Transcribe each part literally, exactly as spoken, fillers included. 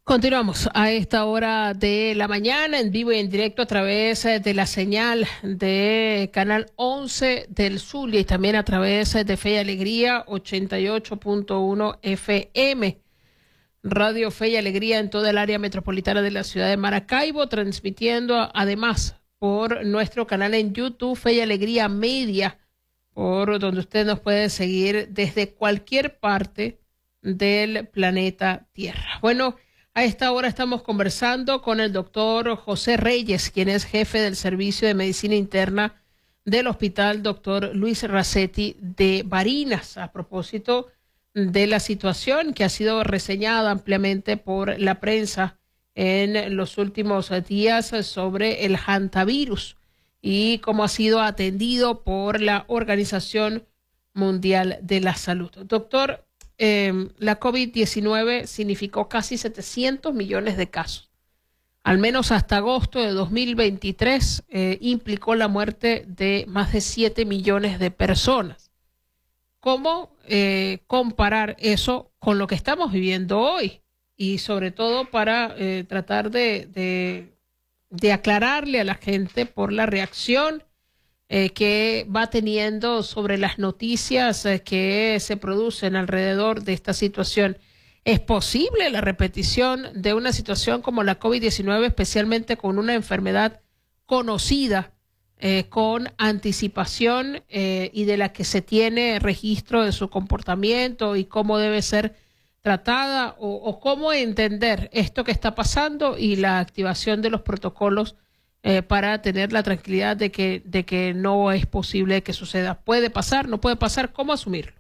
Continuamos a esta hora de la mañana en vivo y en directo a través eh, de la señal de Canal once del Zulia y también a través eh, de Fe y Alegría ochenta y ocho punto uno F M. Radio Fe y Alegría en toda el área metropolitana de la ciudad de Maracaibo, transmitiendo además por nuestro canal en YouTube Fe y Alegría Media, por donde usted nos puede seguir desde cualquier parte del planeta Tierra. Bueno, a esta hora estamos conversando con el doctor José Reyes, quien es jefe del Servicio de Medicina Interna del Hospital Doctor Luis Racetti de Barinas, a propósito de la situación que ha sido reseñada ampliamente por la prensa en los últimos días sobre el hantavirus y cómo ha sido atendido por la Organización Mundial de la Salud. Doctor, Eh, la COVID diecinueve significó casi setecientos millones de casos. Al menos hasta agosto de dos mil veintitrés eh, implicó la muerte de más de siete millones de personas. ¿Cómo eh, comparar eso con lo que estamos viviendo hoy? Y sobre todo para eh, tratar de, de, de aclararle a la gente por la reacción Eh, que va teniendo sobre las noticias eh, que se producen alrededor de esta situación. ¿Es posible la repetición de una situación como la COVID diecinueve, especialmente con una enfermedad conocida, eh, con anticipación eh, y de la que se tiene registro de su comportamiento y cómo debe ser tratada, o, o cómo entender esto que está pasando y la activación de los protocolos Eh, para tener la tranquilidad de que, de que no es posible que suceda? ¿Puede pasar? ¿No puede pasar? ¿Cómo asumirlo?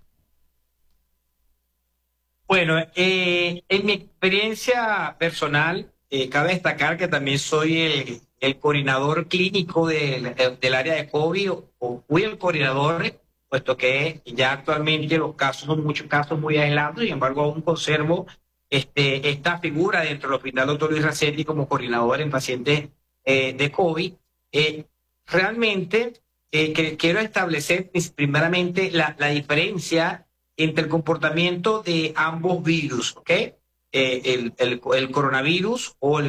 Bueno, eh, en mi experiencia personal, eh, cabe destacar que también soy el, el coordinador clínico del, del área de COVID, o, o fui el coordinador, puesto que ya actualmente los casos son muchos casos muy aislados, sin embargo aún conservo este, esta figura dentro del Hospital Doctor Luis Racetti como coordinador en pacientes eh, de COVID. Eh, realmente eh, que quiero establecer primeramente la, la diferencia entre el comportamiento de ambos virus, ¿ok? Eh, el, el, el coronavirus o el